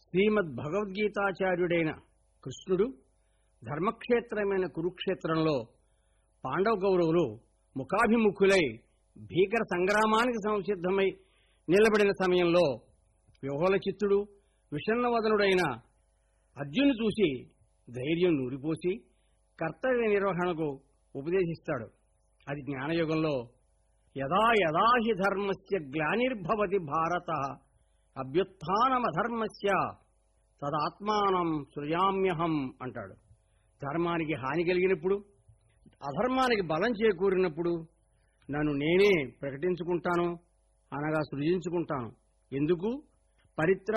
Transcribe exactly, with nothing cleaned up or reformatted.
శ్రీమద్ భగవద్గీతాచార్యుడైన కృష్ణుడు ధర్మక్షేత్రమైన కురుక్షేత్రంలో పాండవ కౌరవులు ముఖాభిముఖులై భీకర సంగ్రామానికి సంసిద్ధమై నిలబడిన సమయంలో వ్యూహలచిత్తుడు విషణ్ణవదనుడైన అర్జునుని చూసి ధైర్యం నూరిపోసి కర్తవ్య నిర్వహణకు ఉపదేశిస్తాడు. అది జ్ఞానయుగంలో యదా యదా హి ధర్మస్య గ్లానిర్భవతి భారత అభ్యుత్థానమధర్మస్య తదాత్మానం సృజామ్యహం అంటాడు. ధర్మానికి హాని కలిగినప్పుడు, అధర్మానికి బలం చేకూరినప్పుడు నన్ను నేనే ప్రకటించుకుంటాను, అనగా సృజించుకుంటాను. ఎందుకు? పరిత్రా